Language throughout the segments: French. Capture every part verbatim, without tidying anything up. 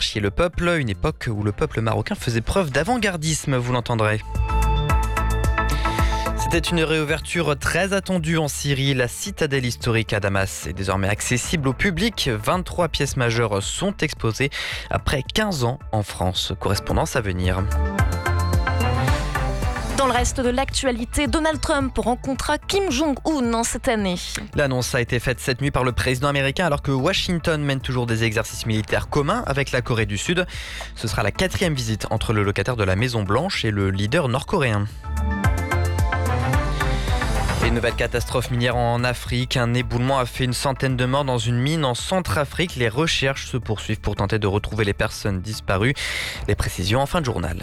monarchie et le peuple, une époque où le peuple marocain faisait preuve d'avant-gardisme, vous l'entendrez. C'était une réouverture très attendue en Syrie. La citadelle historique à Damas est désormais accessible au public. vingt-trois pièces majeures sont exposées après quinze ans en France. Correspondance à venir. Dans le reste de l'actualité, Donald Trump rencontra Kim Jong-un cette année. L'annonce a été faite cette nuit par le président américain alors que Washington mène toujours des exercices militaires communs avec la Corée du Sud. Ce sera la quatrième visite entre le locataire de la Maison-Blanche et le leader nord-coréen. Une nouvelle catastrophe minière en Afrique. Un éboulement a fait une centaine de morts dans une mine en Centrafrique. Les recherches se poursuivent pour tenter de retrouver les personnes disparues. Les précisions en fin de journal.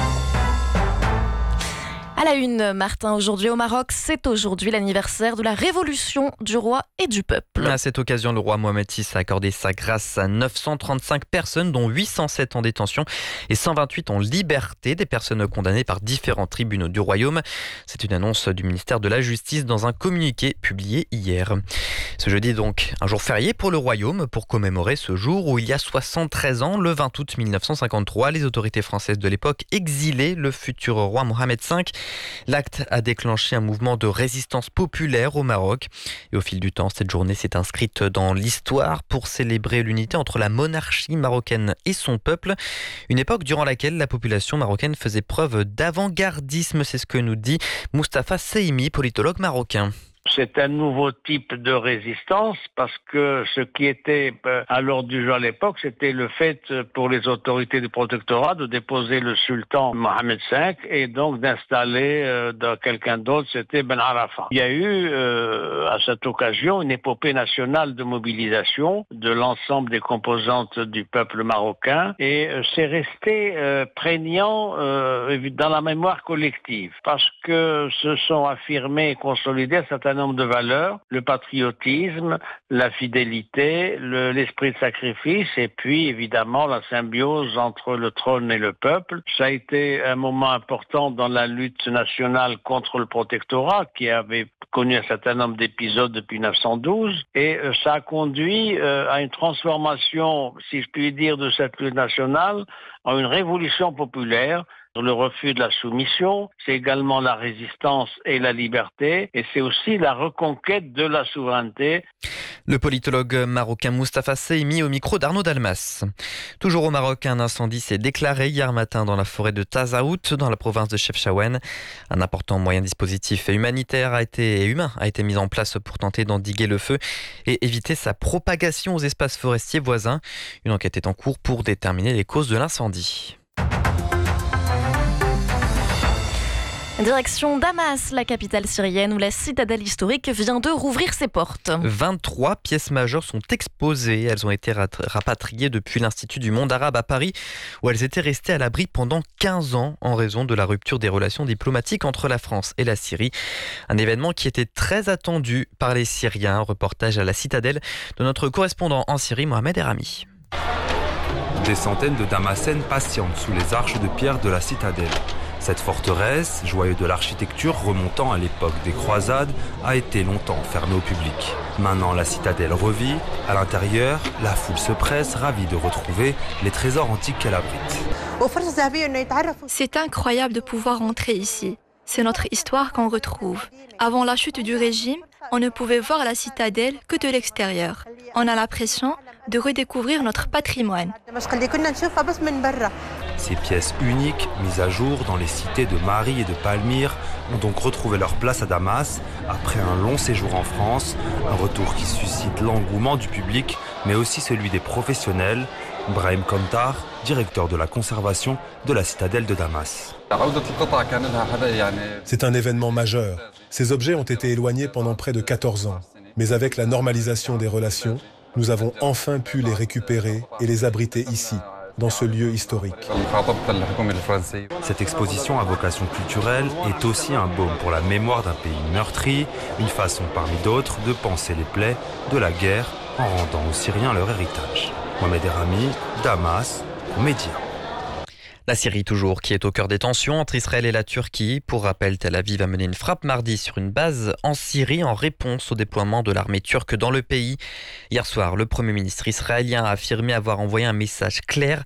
À la une, Martin, aujourd'hui au Maroc, c'est aujourd'hui l'anniversaire de la révolution du roi et du peuple. À cette occasion, le roi Mohamed six a accordé sa grâce à neuf cent trente-cinq personnes, dont huit cent sept en détention et cent vingt-huit en liberté, des personnes condamnées par différents tribunaux du royaume. C'est une annonce du ministère de la Justice dans un communiqué publié hier. Ce jeudi donc, un jour férié pour le royaume pour commémorer ce jour où il y a soixante-treize ans, le vingt août mille neuf cent cinquante-trois, les autorités françaises de l'époque exilaient le futur roi Mohamed cinq. L'acte a déclenché un mouvement de résistance populaire au Maroc. Et au fil du temps, cette journée s'est inscrite dans l'histoire pour célébrer l'unité entre la monarchie marocaine et son peuple. Une époque durant laquelle la population marocaine faisait preuve d'avant-gardisme, c'est ce que nous dit Moustapha Seymi, politologue marocain. C'est un nouveau type de résistance parce que ce qui était à l'ordre du jour à l'époque, c'était le fait pour les autorités du protectorat de déposer le sultan Mohamed cinq et donc d'installer euh, quelqu'un d'autre, c'était Ben Arafat. Il y a eu euh, à cette occasion une épopée nationale de mobilisation de l'ensemble des composantes du peuple marocain et euh, c'est resté euh, prégnant euh, dans la mémoire collective parce que se sont affirmés et consolidés un certain nombre de valeurs, le patriotisme, la fidélité, le, l'esprit de sacrifice et puis évidemment la symbiose entre le trône et le peuple. Ça a été un moment important dans la lutte nationale contre le protectorat qui avait connu un certain nombre d'épisodes depuis neuf cent douze et euh, ça a conduit euh, à une transformation, si je puis dire, de cette lutte nationale en une révolution populaire. Le refus de la soumission, c'est également la résistance et la liberté, et c'est aussi la reconquête de la souveraineté. Le politologue marocain Moustapha Seymi au micro d'Arnaud Dalmas. Toujours au Maroc, un incendie s'est déclaré hier matin dans la forêt de Tazaout, dans la province de Chefchaouen. Un important moyen dispositif humanitaire a été, et humain a été mis en place pour tenter d'endiguer le feu et éviter sa propagation aux espaces forestiers voisins. Une enquête est en cours pour déterminer les causes de l'incendie. Direction Damas, la capitale syrienne où la citadelle historique vient de rouvrir ses portes. vingt-trois pièces majeures sont exposées. Elles ont été rapatriées depuis l'Institut du monde arabe à Paris où elles étaient restées à l'abri pendant quinze ans en raison de la rupture des relations diplomatiques entre la France et la Syrie. Un événement qui était très attendu par les Syriens. Reportage à la citadelle de notre correspondant en Syrie, Mohamed Erami. Des centaines de Damascènes patientent sous les arches de pierre de la citadelle. Cette forteresse, joyau de l'architecture remontant à l'époque des croisades, a été longtemps fermée au public. Maintenant, la citadelle revit. À l'intérieur, la foule se presse, ravie de retrouver les trésors antiques qu'elle abrite. C'est incroyable de pouvoir entrer ici. C'est notre histoire qu'on retrouve. Avant la chute du régime, on ne pouvait voir la citadelle que de l'extérieur. On a l'impression de redécouvrir notre patrimoine. Ces pièces uniques, mises à jour dans les cités de Mari et de Palmyre, ont donc retrouvé leur place à Damas après un long séjour en France, un retour qui suscite l'engouement du public, mais aussi celui des professionnels. Brahim Kontar, directeur de la conservation de la citadelle de Damas. C'est un événement majeur. Ces objets ont été éloignés pendant près de quatorze ans. Mais avec la normalisation des relations, nous avons enfin pu les récupérer et les abriter ici, dans ce lieu historique. Cette exposition à vocation culturelle est aussi un baume pour la mémoire d'un pays meurtri, une façon parmi d'autres de penser les plaies de la guerre en rendant aux Syriens leur héritage. Mohamed Erami, Damas, pour Média. La Syrie toujours, qui est au cœur des tensions entre Israël et la Turquie. Pour rappel, Tel Aviv a mené une frappe mardi sur une base en Syrie en réponse au déploiement de l'armée turque dans le pays. Hier soir, le Premier ministre israélien a affirmé avoir envoyé un message clair